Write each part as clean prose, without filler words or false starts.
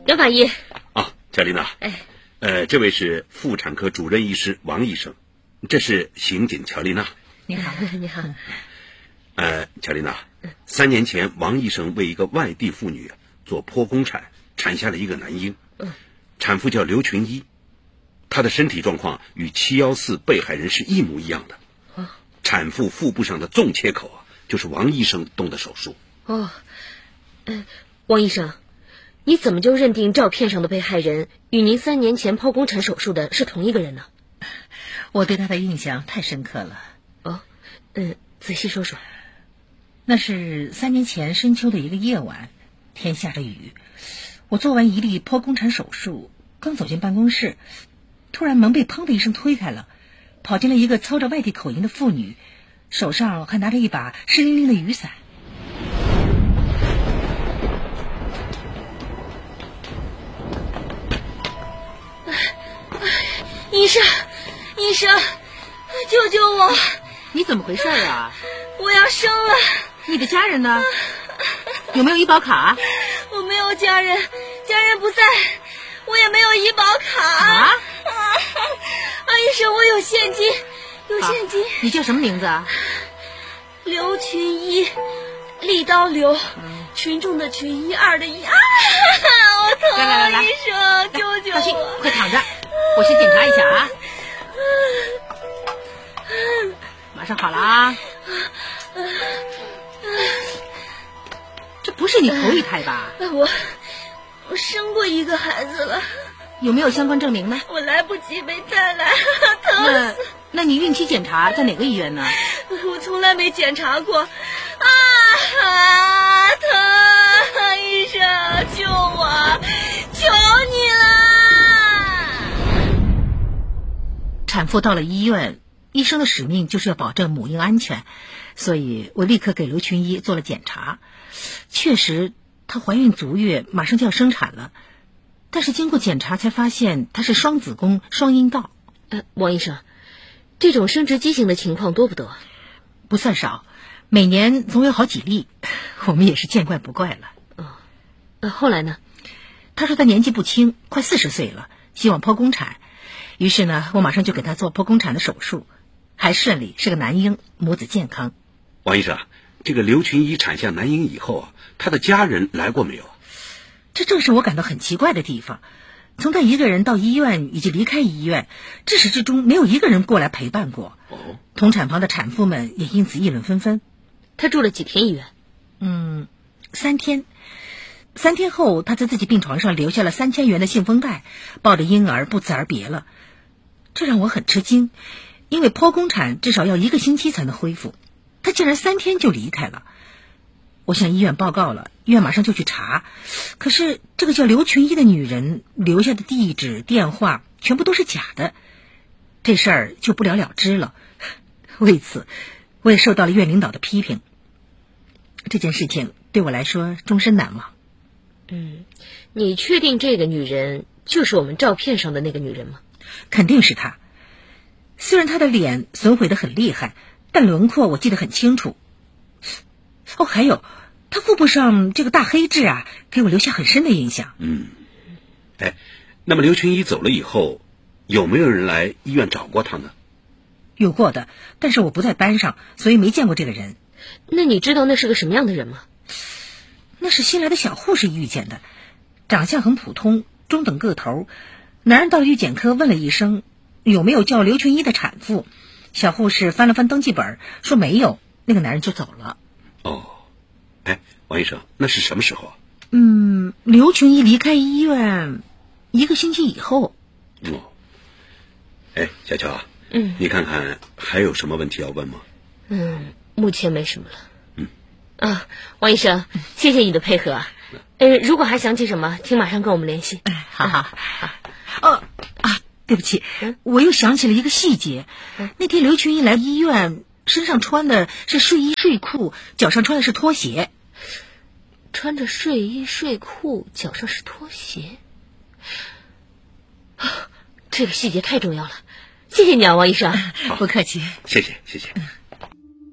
杨法医。 乔丽娜。这位是妇产科主任医师王医生，这是刑警乔丽娜。 你好。你好。 乔丽娜，3年前王医生为一个外地妇女做剖宫产下了一个男婴，产妇叫刘群一，她的身体状况与714被害人是一模一样的。产妇腹部上的纵切口就是王医生动的手术。 王医生，你怎么就认定照片上的被害人与您3年前剖宫产手术的是同一个人呢？ 我对他的印象太深刻了。 仔细说说。 那是3年前深秋的一个夜晚，天下着雨，我做完一例剖宫产手术，刚走进办公室，突然门被砰的一声推开了，跑进了一个操着外地口音的妇女，手上还拿着一把湿淋淋的雨伞。 医生，救救我！ 你怎么回事啊？ 我要生了。 你的家人呢？有没有医保卡？ 我没有家人，家人不在，我也没有医保卡。医生，我有现金， 你叫什么名字啊？ 刘群一，立刀刘，群众的群，一二的一。我疼！ 来， 医生，救救我！ 放心，快躺着，我先检查一下啊。马上好了啊。这不是你头一胎吧？ 我生过一个孩子了。 有没有相关证明呢？ 我来不及没带来，疼死。 那你孕期检查在哪个医院呢？ 我从来没检查过。疼！医生，救我！求你了！ 产妇到了医院，医生的使命就是要保证母婴安全，所以我立刻给刘群一做了检查。确实，她怀孕足月，马上就要生产了。但是经过检查才发现她是双子宫、双阴道。 王医生，这种生殖畸形的情况多不多？ 不算少，每年总有好几例，我们也是见怪不怪了。 后来呢？ 她说她年纪不轻，快40岁了，希望剖宫产。于是呢，我马上就给她做剖宫产的手术，还顺利，是个男婴，母子健康。 王医生，这个刘群一产下男婴以后他的家人来过没有？ 这正是我感到很奇怪的地方。从他一个人到医院以及离开医院，至始至终没有一个人过来陪伴过。同产房的产妇们也因此议论纷纷。 他住了几天医院 ？3天。3天后，他在自己病床上留下了3000元的信封袋，抱着婴儿不辞而别了。这让我很吃惊，因为剖宫产至少要1个星期才能恢复，他竟然3天就离开了。我向医院报告了，医院马上就去查，可是这个叫刘群一的女人留下的地址、电话全部都是假的，这事儿就不了了之了。为此，我也受到了院领导的批评。这件事情对我来说终身难忘。 你确定这个女人就是我们照片上的那个女人吗？ 肯定是她。虽然她的脸损毁得很厉害，但轮廓我记得很清楚。还有她腹部上这个大黑痣给我留下很深的印象。 那么刘群一走了以后，有没有人来医院找过她呢？ 有过的，但是我不在班上，所以没见过这个人。 那你知道那是个什么样的人吗？ 那是新来的小护士遇见的，长相很普通，中等个头。男人到了预检科问了一声有没有叫刘群一的产妇，小护士翻了翻登记本说没有，那个男人就走了。 王医生，那是什么时候？ 刘群一离开医院1个星期以后。 小乔你看看还有什么问题要问吗？ 目前没什么了。王医生，谢谢你的配合。如果还想起什么，请马上跟我们联系。 好。对不起，我又想起了一个细节。那天刘群一来医院，身上穿的是睡衣睡裤，脚上穿的是拖鞋。 穿着睡衣睡裤，脚上是拖鞋。这个细节太重要了，谢谢你啊，王医生。 不客气。 谢谢。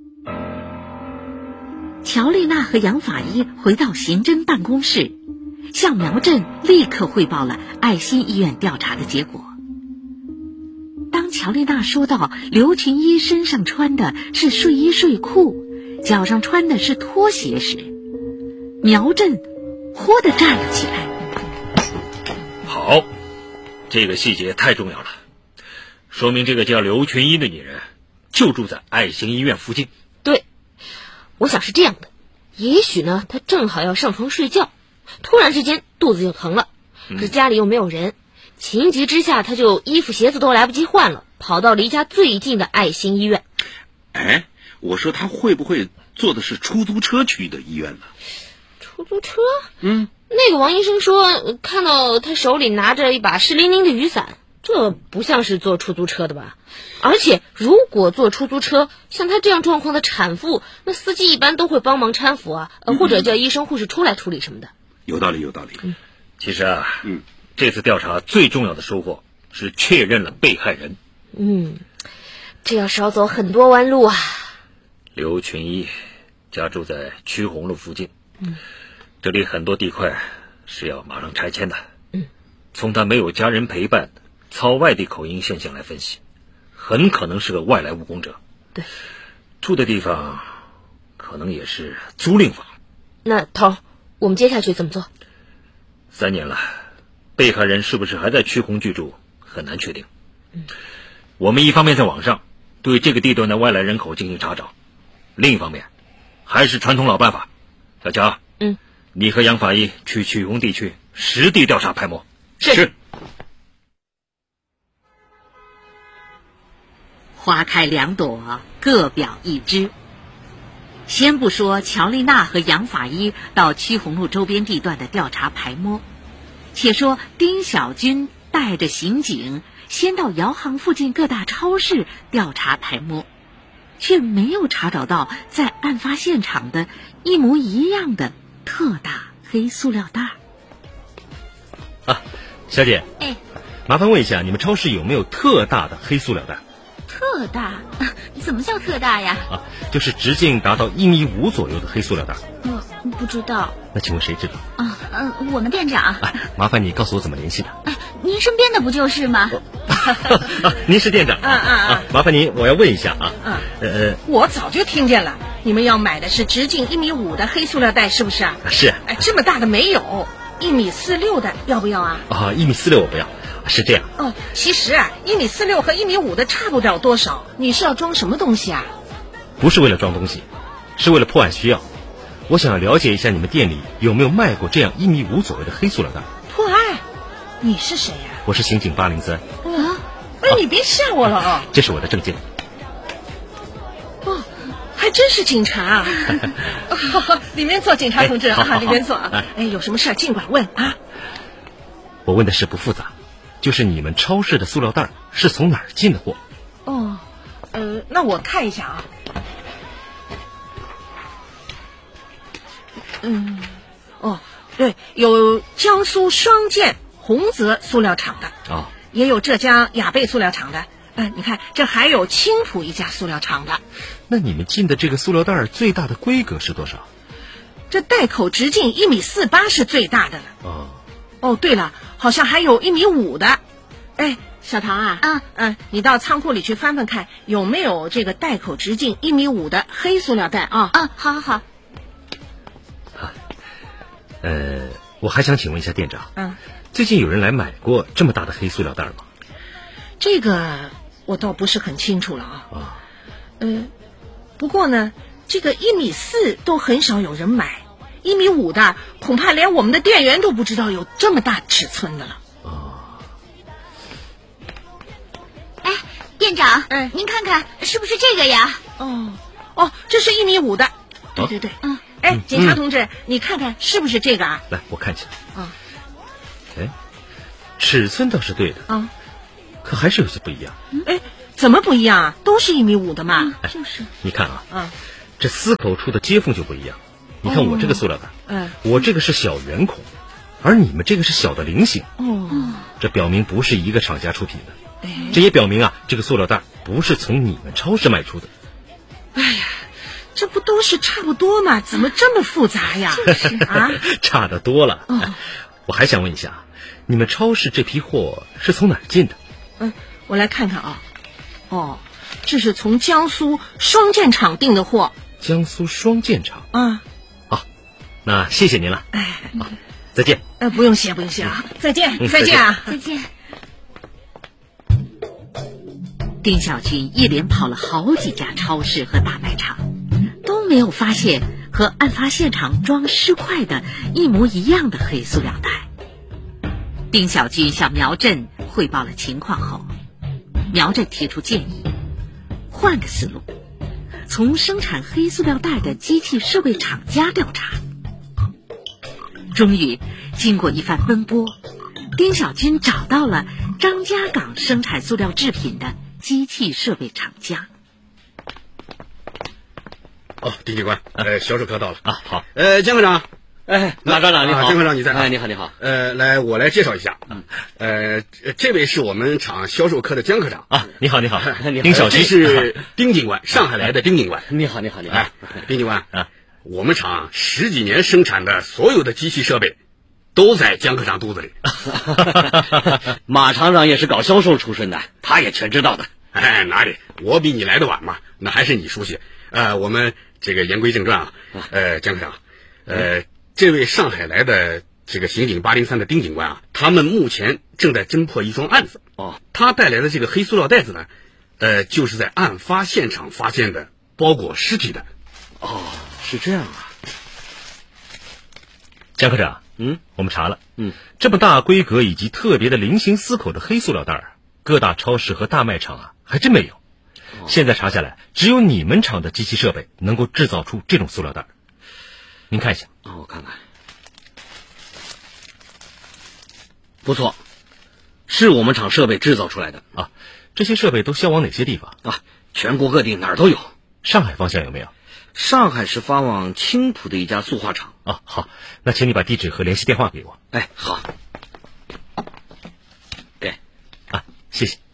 乔丽娜和杨法医回到刑侦办公室， 向苗振立刻汇报了爱心医院调查的结果。当乔丽娜说到刘群一身上穿的是睡衣睡裤，脚上穿的是拖鞋时，苗振忽地站了起来。 好，这个细节太重要了，说明这个叫刘群一的女人就住在爱心医院附近。 对，我想是这样的，也许呢，她正好要上床睡觉，突然之间肚子就疼了，可是家里又没有人，情急之下，她就衣服鞋子都来不及换了，跑到离家最近的爱心医院。 哎，我说她会不会坐的是出租车去的医院呢？ 出租车？那个王医生说看到他手里拿着一把湿淋淋的雨伞，这不像是坐出租车的吧？而且如果坐出租车，像他这样状况的产妇，那司机一般都会帮忙搀扶啊，或者叫医生护士出来处理什么的。 有道理，有道理。 其实啊，这次调查最重要的收获是确认了被害人。 这要少走很多弯路啊。 刘群一家住在曲红路附近，这里很多地块是要马上拆迁的。从他没有家人陪伴、操外地口音现象来分析，很可能是个外来务工者。 对， 住的地方可能也是租赁房。 那头，我们接下去怎么做 ？3年了，被害人是不是还在曲红居住很难确定。我们一方面在网上对这个地段的外来人口进行查找，另一方面还是传统老办法。小乔，你和杨法医去曲红地区实地调查排摸。 是。 花开两朵，各表一枝。先不说乔丽娜和杨法医到曲红路周边地段的调查排摸，且说丁小军带着刑警先到摇行附近各大超市调查排摸，却没有查找到在案发现场的一模一样的特大黑塑料袋。 小姐，麻烦问一下，你们超市有没有特大的黑塑料袋？ 特大？怎么叫特大呀？ 就是直径达到1.5米左右的黑塑料袋。 不知道。 那请问谁知道？ 我们店长。 麻烦你告诉我怎么联系的。 您身边的不就是吗？ 您是店长麻烦您，我要问一下啊。 我早就听见了，你们要买的是直径1.5米的黑塑料袋，是不是啊？ 是。 这么大的没有，1.46米的要不要啊 ？1.46米我不要。是这样。 其实1.46米和1.5米的差不了多少。你是要装什么东西啊？ 不是为了装东西，是为了破案需要。我想要了解一下你们店里有没有卖过这样1.5米左右的黑塑料袋。 破案？你是谁呀？ 我是刑警803。 你别吓我了这是我的证件。 还真是警察啊！里面坐，警察同志里面坐有什么事尽管问啊。 我问的事不复杂，就是你们超市的塑料袋是从哪儿进的货？ 那我看一下对，有江苏双建洪泽塑料厂的也有浙江雅贝塑料厂的。你看，这还有青浦一家塑料厂的。 那你们进的这个塑料袋最大的规格是多少？ 这袋口直径1.48米是最大的了。对了，好像还有1.5米的。小唐你到仓库里去翻翻看，有没有这个袋口直径1.5米的黑塑料袋好。 我还想请问一下店长，最近有人来买过这么大的黑塑料袋吗？ 这个我倒不是很清楚了不过呢，这个1.4米都很少有人买，1.5米的恐怕连我们的店员都不知道有这么大尺寸的了。 店长，您看看是不是这个呀？ 这是1.5米的。对。警察同志，你看看是不是这个啊？ 来，我看一下。尺寸倒是对的可还是有些不一样。 怎么不一样啊？都是1.5米的嘛。 就是你看这丝口处的接缝就不一样。你看我这个塑料袋，我这个是小圆孔，而你们这个是小的菱形。这表明不是一个厂家出品的。这也表明这个塑料袋不是从你们超市卖出的。 这不都是差不多吗？怎么这么复杂呀？ 差得多了。 我还想问一下，你们超市这批货是从哪儿进的？ 我来看看啊。这是从江苏双建厂订的货。 江苏双建厂啊。 好，那谢谢您了。好，再见。 不用谢啊，再见，再见啊， 再见。 丁小军一连跑了好几家超市和大卖场，都没有发现和案发现场装尸块的一模一样的黑塑料袋。丁小军向苗震汇报了情况后，苗震提出建议，换个思路，从生产黑塑料袋的机器设备厂家调查。终于经过一番奔波，丁小军找到了张家港生产塑料制品的机器设备厂家。 丁警官，销售科到了啊。好。 江科长。 马科长你好。 江科长你在。 你好你好。 我来介绍一下。这位是我们厂销售科的江科长啊。你好。丁小军。 这是丁警官，上海来的丁警官。 你好。 丁警官啊，我们厂10几年生产的所有的机器设备都在江科长肚子里。 马厂长也是搞销售出身的，他也全知道的。 哪里，我比你来的晚嘛，那还是你熟悉。我们这个言归正传啊。江科长，这位上海来的这个刑警803的丁警官啊，他们目前正在侦破一桩案子。他带来的这个黑塑料袋子呢，就是在案发现场发现的包裹尸体的。 是这样啊。 江科长，我们查了，这么大规格以及特别的菱形丝口的黑塑料袋，各大超市和大卖场啊还真没有。现在查下来，只有你们厂的机器设备能够制造出这种塑料袋。您看一下。 我看看。不错，是我们厂设备制造出来的啊。这些设备都销往哪些地方啊？全国各地哪儿都有。 上海方向有没有？ 上海是发往青浦的一家塑化厂。 好，那请你把地址和联系电话给我。 好。给。 谢谢。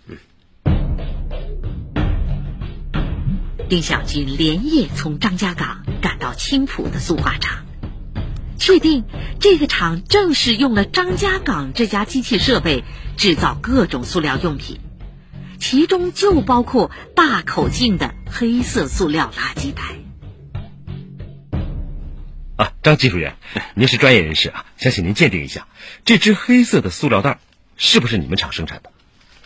丁小军连夜从张家港赶到青浦的塑化厂，确定这个厂正是用了张家港这家机器设备制造各种塑料用品，其中就包括大口径的黑色塑料垃圾袋。 张技术员，您是专业人士啊，相信您鉴定一下，这只黑色的塑料袋是不是你们厂生产的？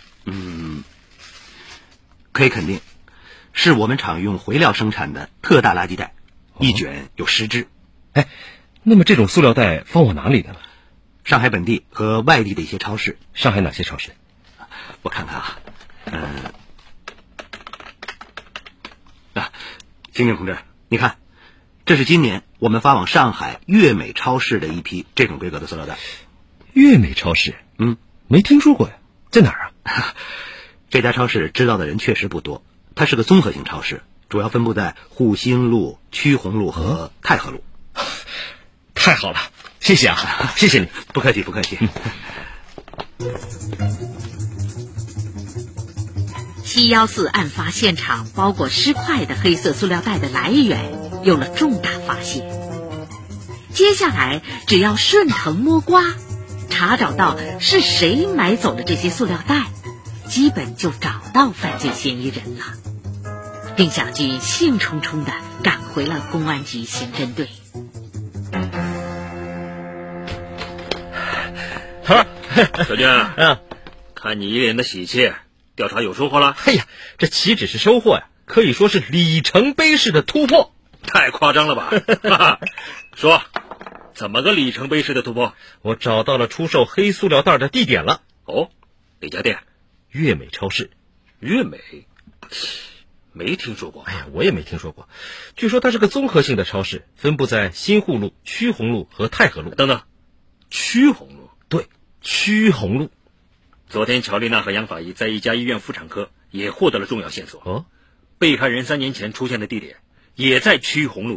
可以肯定，是我们厂用回料生产的特大垃圾袋，一卷有10只。 那么这种塑料袋放往哪里的了？ 上海本地和外地的一些超市。 上海哪些超市？ 我看看啊。刑警同志，你看，这是今年我们发往上海粤美超市的一批这种规格的塑料袋。 粤美超市？没听说过呀，在哪儿啊？ 这家超市知道的人确实不多，它是个综合性超市，主要分布在沪兴路、曲洪路和太和路。 太好了，谢谢啊，谢谢你。 不客气。 714案发现场包裹尸块的黑色塑料袋的来源有了重大发现。接下来只要顺藤摸瓜，查找到是谁买走了这些塑料袋，基本就找到犯罪嫌疑人了。丁小军兴冲冲地赶回了公安局刑侦队。 小军，看你一脸的喜气，调查有收获了？ 这岂止是收获呀，可以说是里程碑式的突破。 太夸张了吧？说，怎么个里程碑式的突破？ 我找到了出售黑塑料袋的地点了。 哪家店？ 粤美超市。 粤美？没听说过。 我也没听说过。据说它是个综合性的超市，分布在新沪路、曲洪路和太和路。 等等，曲洪路？ 对，曲洪路。 昨天乔丽娜和杨法医在一家医院妇产科也获得了重要线索。 哦， 被害人3年前出现的地点也在曲洪路